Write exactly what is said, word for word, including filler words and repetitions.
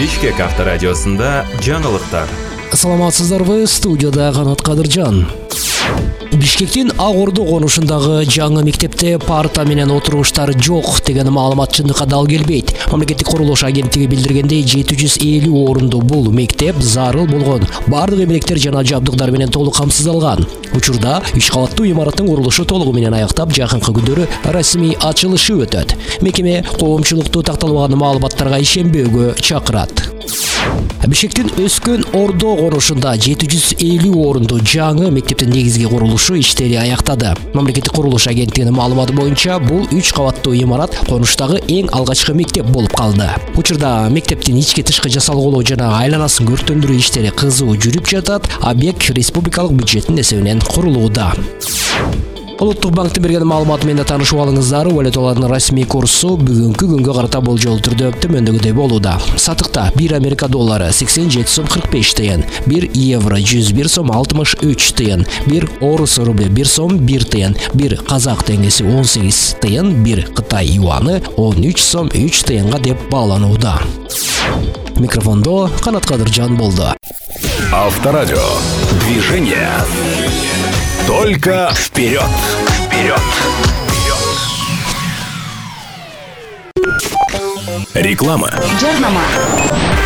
Бишкек авторадиосында жаңылыктар. Саламатсыздарбы, студияда Канат Кадыржан. Бишкектин Ак Ордо конушундагы жаңы мектепте парта менен отуруштар жок деген маалымат чындыкка дал келбейт. Мамлекеттик курулуш агенттиги билдиргендей, жети жүз элүү орунду бул мектеп зарыл болгон бардык эмелектер жана жабдыктар менен толук камсыздалган. Учурда үч кабаттуу имараттын курулушу толугу менен аяктап, жакынкы күндөрү расмий ачылышы өтөт. Мекеме коомчулукту такталбаган маалыматтарга ишенбөөгө чакырат. Бишкектин Өскөн Ордо конушунда жети жүз элүү орунду жаңы мектептин негизги курулушу иштери аяктады. Мамлекеттик курулуш агенттигинин маалыматы боюнча, бул үч кабаттуу имарат конуштагы эң алгачкы мектеп болуп калды. Учурда мектептин ички тышкы жасалгылоо жана айланасын көрктөндүрүү иштери кызуу жүрүп жатат. Объект республикалык бюджеттин эсебинен курулууда. Улуттук банктын берген маалыматы менен таанышып алыңыздар. Валюталардын расмий курсу бүгүнкү күнгө карата болжол түрдө төмөндөгүдөй болууда. Сатыкта бир Америка доллары сексен жети сом кырк беш тыйын, бир евро жүз бир сом алтымыш үч тыйын, бир орус рубль бир сом бир тыйын, бир казак теңгеси он сегиз тыйын, бир Кытай юаны он үч сом үч тыйынга деп бааланууда. Микрофондо Канат Кадыржан болду. Авторадио. Движение. Только вперед! Вперед! Вперед! Реклама.